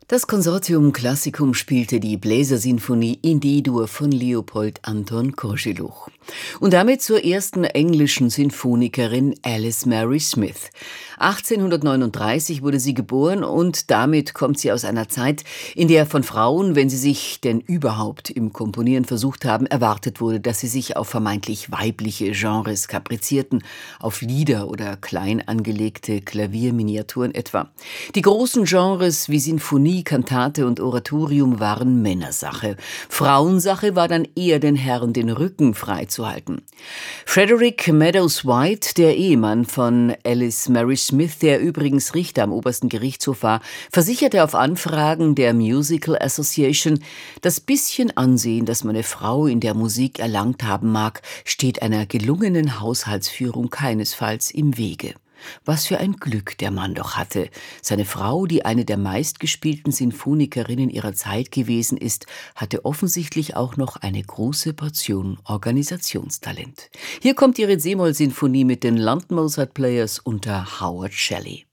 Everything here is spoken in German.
Das Consortium Classicum spielte die Bläsersinfonie in D-Dur von Leopold Anton Kozeluch. Und damit zur ersten englischen Sinfonikerin Alice Mary Smith. 1839 wurde sie geboren und damit kommt sie aus einer Zeit, in der von Frauen, wenn sie sich denn überhaupt im Komponieren versucht haben, erwartet wurde, dass sie sich auf vermeintlich weibliche Genres kaprizierten, auf Lieder oder klein angelegte Klavierminiaturen etwa. Die großen Genres wie Sinfonie, Kantate und Oratorium waren Männersache. Frauensache war dann eher den Herren den Rücken freizuhalten. Frederick Meadows White, der Ehemann von Alice Mary Smith, der übrigens Richter am obersten Gerichtshof war, versicherte auf Anfragen der Musical Association, das bisschen Ansehen, das meine Frau in der Musik erlangt haben mag, steht einer gelungenen Haushaltsführung keinesfalls im Wege. Was für ein Glück der Mann doch hatte. Seine Frau, die eine der meistgespielten Sinfonikerinnen ihrer Zeit gewesen ist, hatte offensichtlich auch noch eine große Portion Organisationstalent. Hier kommt ihre C-Moll-Sinfonie mit den London Mozart Players unter Howard Shelley.